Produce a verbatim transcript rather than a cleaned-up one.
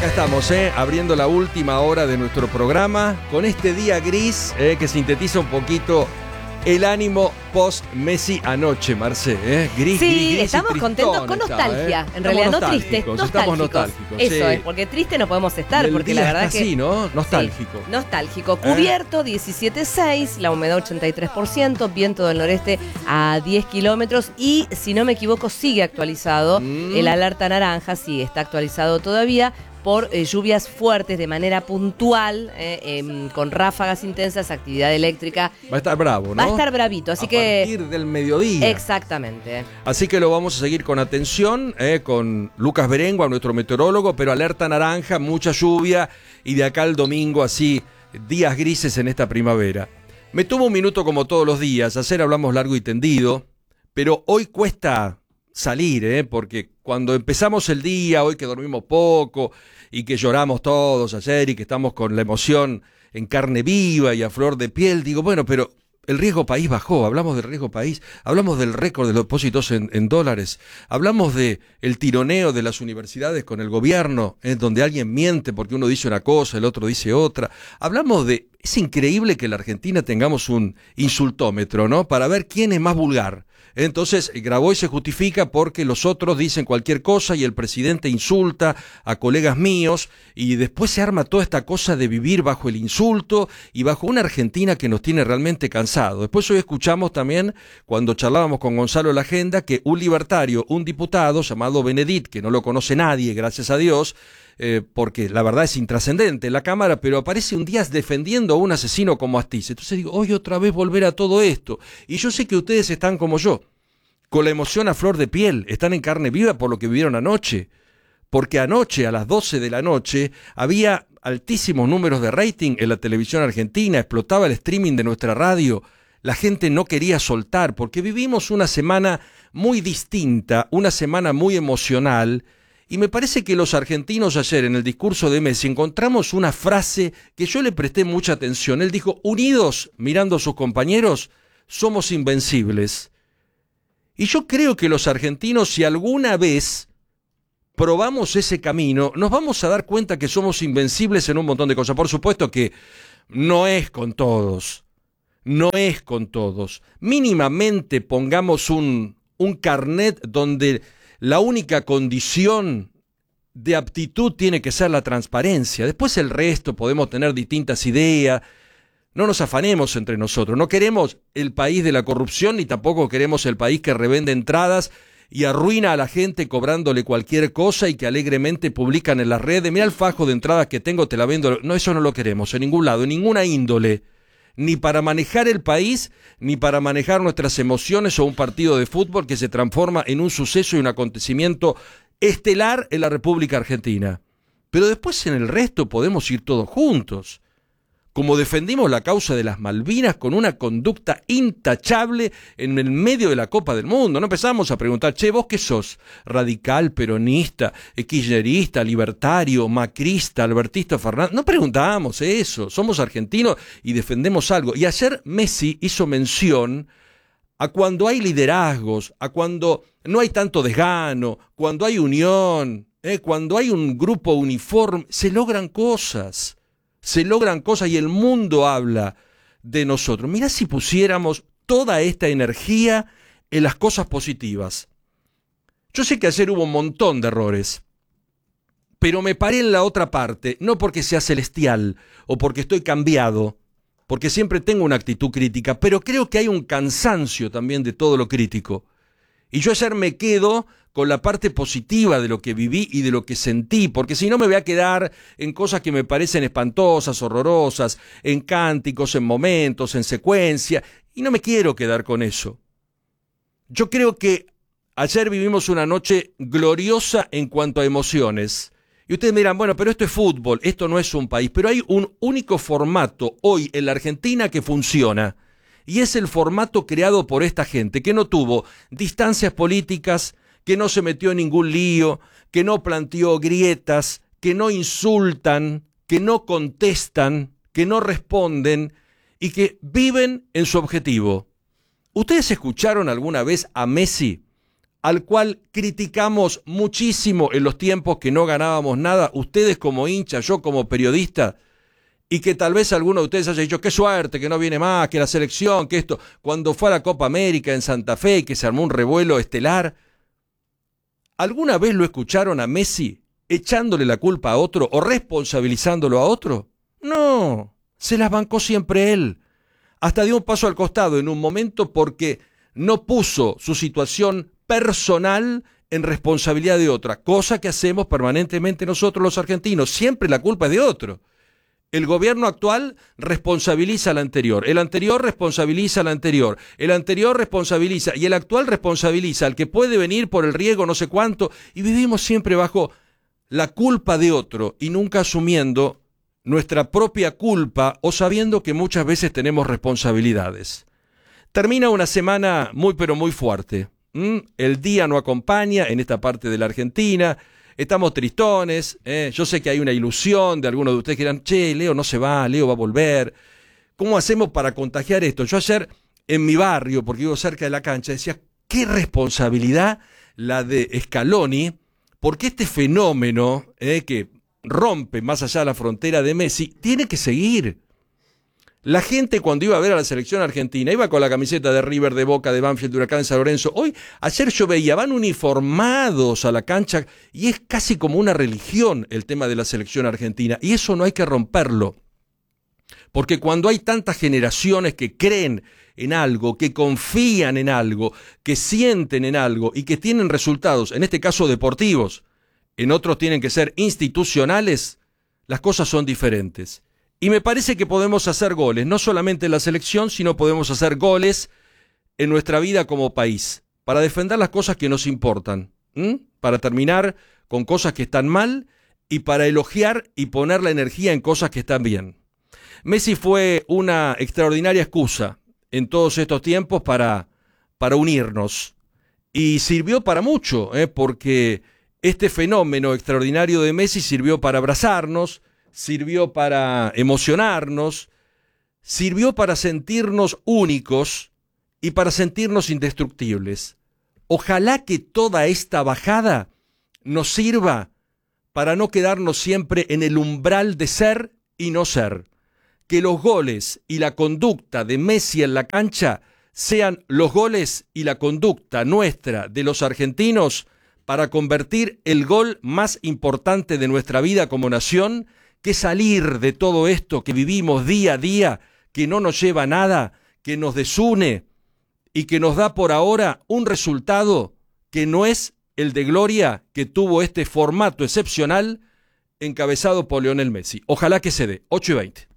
Acá estamos, eh, abriendo la última hora de nuestro programa con este día gris eh, que sintetiza un poquito el ánimo post-Messi anoche, Marce. Eh. Gris, sí, gris, gris estamos contentos con nostalgia. Está, eh. En realidad, no tristes, Estamos nostálgicos. nostálgicos. Eso sí. es, porque triste no podemos estar, El porque día la verdad está que. así, ¿no? Nostálgico. Sí, nostálgico. ¿Eh? Cubierto diecisiete seis, la humedad ochenta y tres por ciento, viento del noreste a diez kilómetros y, si no me equivoco, sigue actualizado. Mm. El alerta naranja, sí, está actualizado todavía por eh, lluvias fuertes de manera puntual, eh, eh, con ráfagas intensas, actividad eléctrica. Va a estar bravo, ¿no? Va a estar bravito, así a que... A partir del mediodía. Exactamente. Así que lo vamos a seguir con atención, eh, con Lucas Berengua, nuestro meteorólogo, pero alerta naranja, mucha lluvia y de acá al domingo así, días grises en esta primavera. Me tomo un minuto como todos los días, ayer hablamos largo y tendido, pero hoy cuesta salir, eh, porque cuando empezamos el día, hoy que dormimos poco y que lloramos todos ayer y que estamos con la emoción en carne viva y a flor de piel, digo, bueno, pero el riesgo país bajó, hablamos del riesgo país, hablamos del récord de los depósitos en, en dólares, hablamos de el tironeo de las universidades con el gobierno, en donde alguien miente porque uno dice una cosa, el otro dice otra, hablamos de, es increíble que en la Argentina tengamos un insultómetro, ¿no? Para ver quién es más vulgar. Entonces, Grabois se justifica porque los otros dicen cualquier cosa y el presidente insulta a colegas míos y después se arma toda esta cosa de vivir bajo el insulto y bajo una Argentina que nos tiene realmente cansados. Después hoy escuchamos también, cuando charlábamos con Gonzalo Lagenda, que un libertario, un diputado llamado Benedit, que no lo conoce nadie, gracias a Dios, Eh, porque la verdad es intrascendente en la Cámara, pero aparece un día defendiendo a un asesino como Astiz. Entonces digo, hoy otra vez volver a todo esto. Y yo sé que ustedes están como yo, con la emoción a flor de piel, están en carne viva por lo que vivieron anoche. Porque anoche, a las doce de la noche, había altísimos números de rating en la televisión argentina, explotaba el streaming de nuestra radio, la gente no quería soltar, porque vivimos una semana muy distinta, una semana muy emocional. Y me parece que los argentinos ayer en el discurso de Messi encontramos una frase que yo le presté mucha atención. Él dijo, unidos, mirando a sus compañeros, somos invencibles. Y yo creo que los argentinos, si alguna vez probamos ese camino, nos vamos a dar cuenta que somos invencibles en un montón de cosas. Por supuesto que no es con todos, no es con todos. Mínimamente pongamos un, un carnet donde la única condición de aptitud tiene que ser la transparencia. Después el resto podemos tener distintas ideas. No nos afanemos entre nosotros. No queremos el país de la corrupción ni tampoco queremos el país que revende entradas y arruina a la gente cobrándole cualquier cosa y que alegremente publican en las redes. Mira el fajo de entradas que tengo, te la vendo. No, eso no lo queremos en ningún lado, en ninguna índole. Ni para manejar el país, ni para manejar nuestras emociones o un partido de fútbol que se transforma en un suceso y un acontecimiento estelar en la República Argentina. Pero después en el resto podemos ir todos juntos. Como defendimos la causa de las Malvinas con una conducta intachable en el medio de la Copa del Mundo. No empezamos a preguntar, che, ¿vos qué sos? Radical, peronista, kirchnerista, libertario, macrista, albertista, Fernández. No preguntábamos eso. Somos argentinos y defendemos algo. Y ayer Messi hizo mención a cuando hay liderazgos, a cuando no hay tanto desgano, cuando hay unión, eh, cuando hay un grupo uniforme, se logran cosas. Se logran cosas y el mundo habla de nosotros. Mirá si pusiéramos toda esta energía en las cosas positivas. Yo sé que ayer hubo un montón de errores, pero me paré en la otra parte, no porque sea celestial o porque estoy cambiado, porque siempre tengo una actitud crítica, pero creo que hay un cansancio también de todo lo crítico. Y yo ayer me quedo con la parte positiva de lo que viví y de lo que sentí, porque si no me voy a quedar en cosas que me parecen espantosas, horrorosas, en cánticos, en momentos, en secuencia, y no me quiero quedar con eso. Yo creo que ayer vivimos una noche gloriosa en cuanto a emociones. Y ustedes me dirán, bueno, pero esto es fútbol, esto no es un país, pero hay un único formato hoy en la Argentina que funciona, y es el formato creado por esta gente, que no tuvo distancias políticas, que no se metió en ningún lío, que no planteó grietas, que no insultan, que no contestan, que no responden y que viven en su objetivo. ¿Ustedes escucharon alguna vez a Messi al cual criticamos muchísimo en los tiempos que no ganábamos nada, ustedes como hinchas, yo como periodista, y que tal vez alguno de ustedes haya dicho, qué suerte, que no viene más, que la selección, que esto, cuando fue a la Copa América en Santa Fe y que se armó un revuelo estelar, ¿alguna vez lo escucharon a Messi echándole la culpa a otro o responsabilizándolo a otro? No, se las bancó siempre él. Hasta dio un paso al costado en un momento porque no puso su situación personal en responsabilidad de otra, cosa que hacemos permanentemente nosotros los argentinos, siempre la culpa es de otro. El gobierno actual responsabiliza al anterior, el anterior responsabiliza al anterior, el anterior responsabiliza y el actual responsabiliza al que puede venir por el riesgo no sé cuánto, y vivimos siempre bajo la culpa de otro y nunca asumiendo nuestra propia culpa o sabiendo que muchas veces tenemos responsabilidades. Termina una semana muy pero muy fuerte. ¿Mm? El día no acompaña en esta parte de la Argentina. Estamos tristones, ¿eh? Yo sé que hay una ilusión de algunos de ustedes que dirán, che, Leo no se va, Leo va a volver. ¿Cómo hacemos para contagiar esto? Yo ayer en mi barrio, porque vivo cerca de la cancha, decía, qué responsabilidad la de Scaloni, porque este fenómeno eh, que rompe más allá de la frontera de Messi, tiene que seguir. La gente cuando iba a ver a la selección argentina, iba con la camiseta de River, de Boca, de Banfield, de Huracán, San Lorenzo. Hoy, ayer yo veía, van uniformados a la cancha y es casi como una religión el tema de la selección argentina. Y eso no hay que romperlo. Porque cuando hay tantas generaciones que creen en algo, que confían en algo, que sienten en algo y que tienen resultados, en este caso deportivos, en otros tienen que ser institucionales, las cosas son diferentes. Y me parece que podemos hacer goles, no solamente en la selección, sino podemos hacer goles en nuestra vida como país, para defender las cosas que nos importan, ¿m? Para terminar con cosas que están mal y para elogiar y poner la energía en cosas que están bien. Messi fue una extraordinaria excusa en todos estos tiempos para, para unirnos y sirvió para mucho, ¿eh? Porque este fenómeno extraordinario de Messi sirvió para abrazarnos, sirvió para emocionarnos, sirvió para sentirnos únicos y para sentirnos indestructibles. Ojalá que toda esta bajada nos sirva para no quedarnos siempre en el umbral de ser y no ser. Que los goles y la conducta de Messi en la cancha sean los goles y la conducta nuestra de los argentinos para convertir el gol más importante de nuestra vida como nación, que salir de todo esto que vivimos día a día, que no nos lleva a nada, que nos desune y que nos da por ahora un resultado que no es el de gloria que tuvo este formato excepcional encabezado por Lionel Messi. Ojalá que se dé. ocho y veinte.